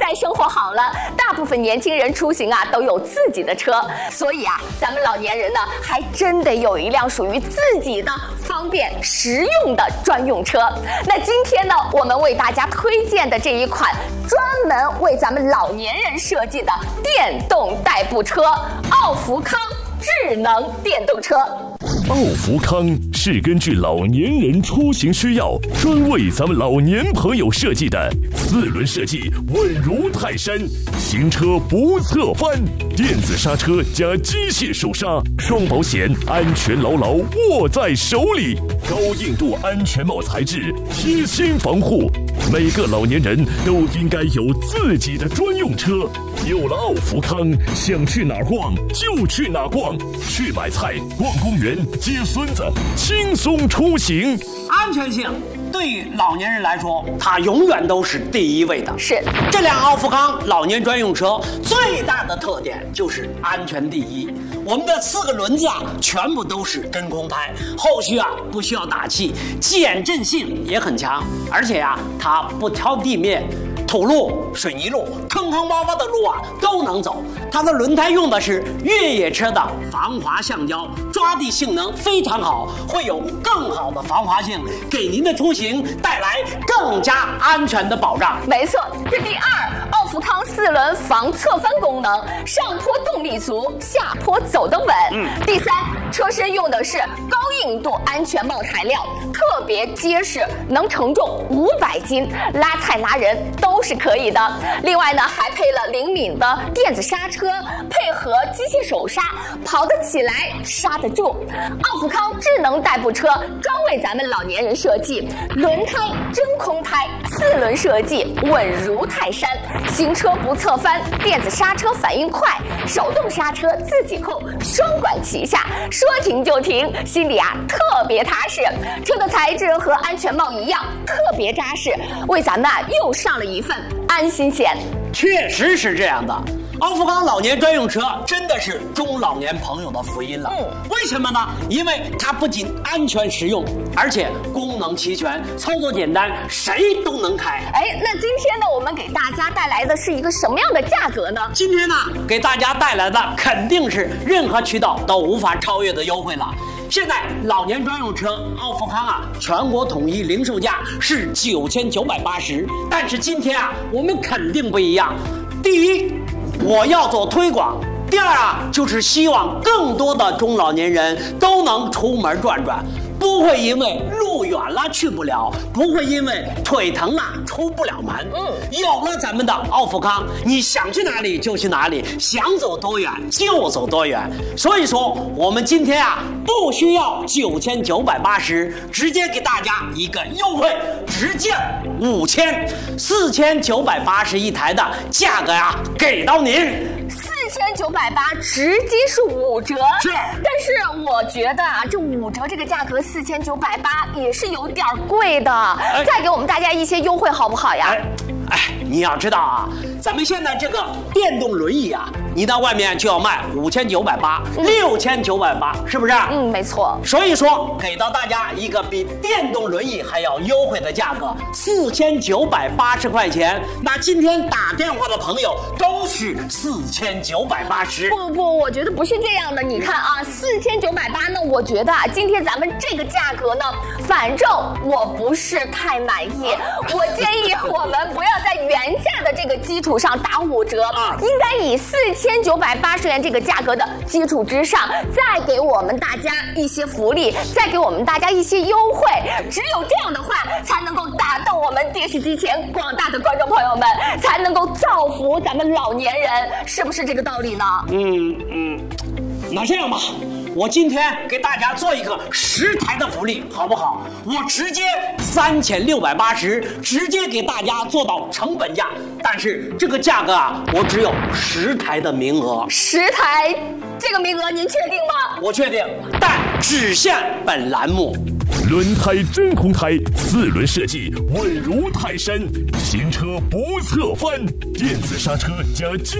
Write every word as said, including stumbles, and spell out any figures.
在生活好了，大部分年轻人出行啊都有自己的车，所以啊，咱们老年人呢还真得有一辆属于自己的方便实用的专用车。那今天呢，我们为大家推荐的这一款专门为咱们老年人设计的电动代步车——奥福康智能电动车。 奥福康是根据老年人出行需要，专为咱们老年朋友设计的，四轮设计稳如泰山，行车不侧翻，电子刹车加机械手刹，双保险，安全牢牢握在手里，高硬度安全帽材质，贴心防护。每个老年人都应该有自己的专用车。有了奥福康，想去哪儿逛就去哪儿逛，去买菜、逛公园、接孙子，轻松出行。 安全性对于老年人来说，它永远都是第一位的。 是， 这辆奥福康老年专用车最大的特点就是安全第一。我们的四个轮子啊，全部都是真空胎，后续啊不需要打气，减震性也很强，而且呀、啊，它不挑地面。土路、水泥路、坑坑洼洼的路啊都能走。它的轮胎用的是越野车的防滑橡胶，抓地性能非常好，会有更好的防滑性，给您的出行带来更加安全的保障。 没错，这第二，奥福康四轮防侧翻功能，上坡动力足，下坡走得稳。嗯。第三，车身用的是高硬度安全帽材料，特别结实，能承重五百斤，拉菜拉人都是可以的。另外呢，还配了灵敏的电子刹车，配合机械手刹，跑得起来，刹得住。奥福康智能代步车专为咱们老年人设计，轮胎真空胎，四轮设计稳如泰山，行车不侧翻，电子刹车反应快，手动刹车自己控，双管齐下，说停就停，心里啊特别踏实。车的材质和安全帽一样，特别扎实，为咱们啊又上了一份安心险。 确实是这样的，奥福康老年专用车真的是中老年朋友的福音了。嗯，为什么呢？因为它不仅安全实用，而且功能齐全，操作简单，谁都能开。 哎，那今天呢，我们给大家带来的是一个什么样的价格呢？ 今天呢，给大家带来的肯定是任何渠道都无法超越的优惠了。现在老年专用车奥福康啊，全国统一零售价是九千九百八十，但是今天啊，我们肯定不一样。第一，我要做推广；第二啊，就是希望更多的中老年人都能出门转转，不会因为路远了去不了，不会因为腿疼了出不了门。嗯，有了咱们的奥福康，你想去哪里就去哪里，想走多远就走多远。所以说，我们今天啊，不需要九千九百八十，直接给大家一个优惠，直降五千，四千九百八十一台的价格呀，给到您。 四千九百八直接是五折， 是。 但是我觉得啊，这五折这个价格四千九百八也是有点贵的，哎、再给我们大家一些优惠好不好呀？ 哎哎，你要知道啊，咱们现在这个电动轮椅啊，你到外面就要卖五千九百八、六千九百八，是不是？ 嗯，没错。 所以说，给到大家一个比电动轮椅还要优惠的价格，四千九百八十块钱。那今天打电话的朋友都是四千九百八十。 不不，我觉得不是这样的。你看啊，四千九百八呢，我觉得啊，今天咱们这个价格呢，反正我不是太满意。我建议我们不要在原价的这个基础上打五折，啊、应该以四千九百八十元这个价格的基础之上，再给我们大家一些福利，再给我们大家一些优惠。只有这样的话，才能够打动我们电视机前广大的观众朋友们，才能够造福咱们老年人，是不是这个道理呢？ 嗯嗯，那这样吧。我今天给大家做一个十台的福利，好不好？我直接三千六百八十，直接给大家做到成本价。但是这个价格啊，我只有十台的名额。 十台，这个名额您确定吗？ 我确定，但只限本栏目。 轮胎真空胎，四轮设计稳如泰山，行车不侧翻，电子刹车加机